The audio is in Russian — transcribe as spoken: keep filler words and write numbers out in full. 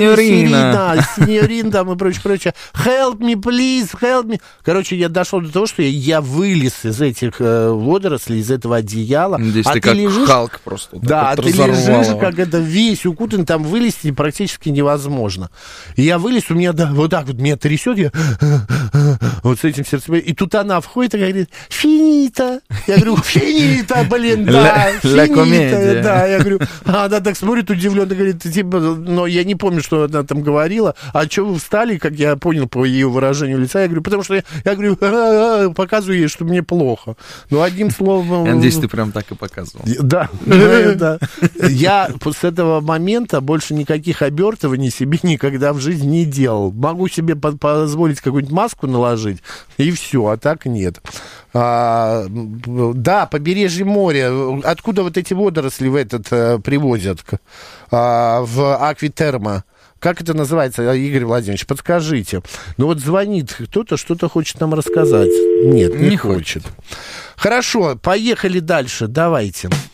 синьорина. Синьорина там и прочее, прочее. Help me, please, help me. Короче, я дошел до того, что я, я вылез из этих э, водорослей, из этого одеяла. Здесь а ты, ты как лежишь... Халк просто. Да, а ты разорвало. лежишь, как это, весь укутан, там вылезти практически невозможно. И я вылез, у меня да, вот так вот меня трясет, я вот с этим сердцем. И тут она входит и говорит, финита. Я говорю, финита, блин, да, финита. Да, я говорю, а она так смотрит удивленно, говорит, типа, но я не помню, что она там говорила. А что вы встали, как я понял по ее выражению лица? Я говорю, потому что я, я говорю, а-а-а, показываю ей, что мне плохо. Ну, одним словом... Я надеюсь, ты прям так и показывал. Да, да. Я с этого момента больше никаких обертываний себе никогда в жизни не делал. Могу себе по- позволить какую-нибудь маску наложить, и все, а так нет. А, да, побережье моря. Откуда вот эти водоросли в этот а, привозят? А, в Аквитермо. Как это называется, Игорь Владимирович? Подскажите. Ну вот звонит кто-то, что-то хочет нам рассказать. Нет, не, не хочет. хочет. Хорошо, поехали дальше. Давайте.